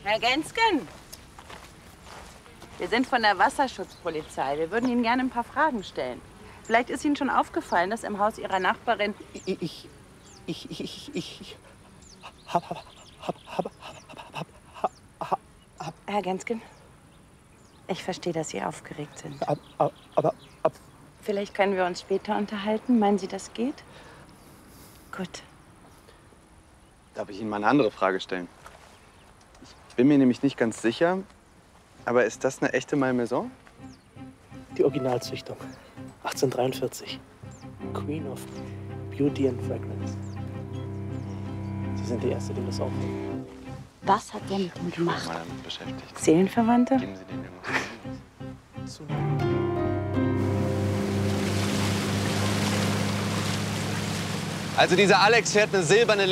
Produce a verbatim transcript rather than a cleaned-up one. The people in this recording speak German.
Herr Gensken, wir sind von der Wasserschutzpolizei. Wir würden Ihnen gerne ein paar Fragen stellen. Vielleicht ist Ihnen schon aufgefallen, dass im Haus Ihrer Nachbarin... Ich, ich, ich, ich, ich, hab, hab, hab, hab, hab, hab, hab. Herr Gensken, ich verstehe, dass Sie aufgeregt sind. Aber, aber, aber, aber. Vielleicht können wir uns später unterhalten. Meinen Sie, das geht? Gut. Darf ich Ihnen mal eine andere Frage stellen? Ich bin mir nämlich nicht ganz sicher, aber ist das eine echte Malmaison? Die Originalzüchtung. achtzehnhundertdreiundvierzig. Queen of Beauty and Fragrance. Sie sind die Erste, die das aufnimmt. Was hat der mit ihm gemacht? Ich bin mal damit beschäftigt. Seelenverwandte? Geben Sie dem irgendwas? Zu. Also dieser Alex fährt eine silberne